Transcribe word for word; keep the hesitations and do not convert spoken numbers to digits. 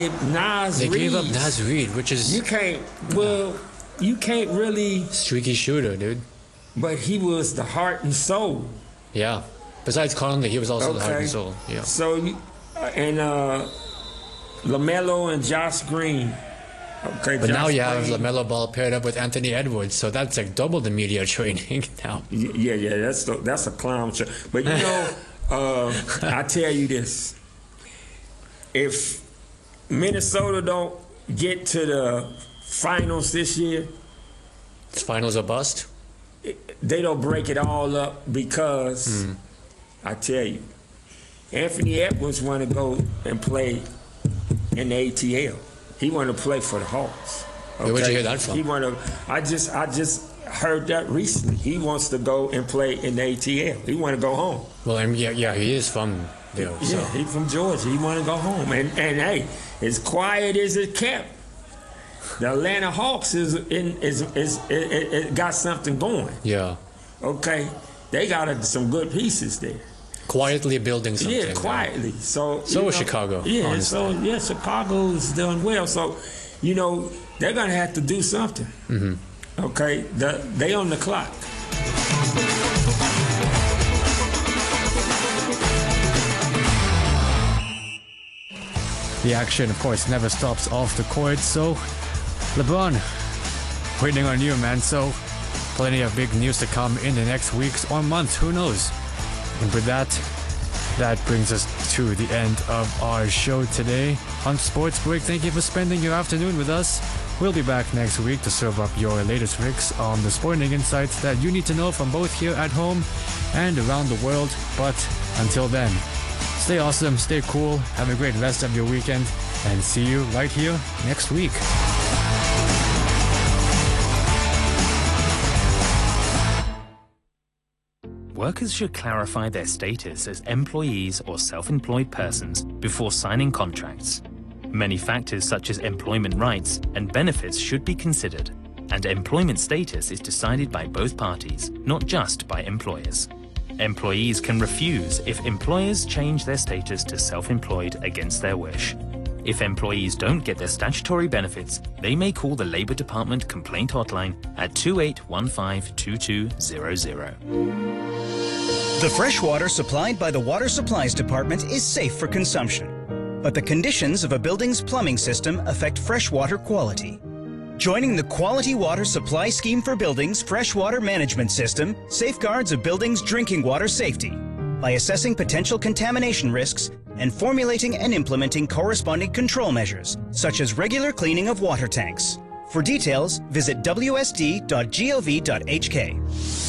Nas They Reed. gave up Nas Reed, which is You can't, well, you can't really, streaky shooter, dude. but he was the heart and soul. Yeah. Besides Conley, he was also the heart Okay. and soul. Yeah. So, you, uh, and uh, LaMelo and Josh Green. Okay, But Josh now you have Green. LaMelo Ball paired up with Anthony Edwards, so that's like double the media training now. Y- Yeah, yeah, that's the, that's a clown show. But you know, uh, I tell you this: if Minnesota don't get to the finals this year, It's finals or bust. they don't break it all up because I tell you, Anthony Edwards want to go and play in the A T L. He want to play for the Hawks. Where would you hear that from? He want to. I just, I just heard that recently. He wants to go and play in the A T L. He want to go home. Well, I mean, yeah, yeah, he is from there. So. Yeah, he from Georgia. He want to go home. And and hey, as quiet as it kept, the Atlanta Hawks is in is is it, it, it got something going. Yeah. Okay, they got uh, some good pieces there. Quietly building something. Yeah, quietly. So So you is know, Chicago, Yeah, honestly. so yeah, Chicago's doing well. So, you know, they're gonna have to do something. Mm-hmm. Okay, the, they on the clock. The action, of course, never stops off the court. So, LeBron, waiting on you, man. So, plenty of big news to come in the next weeks or months. Who knows? And with that, that brings us to the end of our show today on Sports Break. Thank you for spending your afternoon with us. We'll be back next week to serve up your latest picks on the sporting insights that you need to know from both here at home and around the world. But until then, stay awesome, stay cool, have a great rest of your weekend, and see you right here next week. Workers should clarify their status as employees or self-employed persons before signing contracts. Many factors such as employment rights and benefits should be considered, and employment status is decided by both parties, not just by employers. Employees can refuse if employers change their status to self-employed against their wish. If employees don't get their statutory benefits, they may call the Labour Department complaint hotline at two eight one five two two zero zero. The fresh water supplied by the Water Supplies Department is safe for consumption, but the conditions of a building's plumbing system affect freshwater quality. Joining the Quality Water Supply Scheme for Buildings Freshwater Management System safeguards a building's drinking water safety by assessing potential contamination risks and formulating and implementing corresponding control measures, such as regular cleaning of water tanks. For details, visit w s d dot gov dot h k.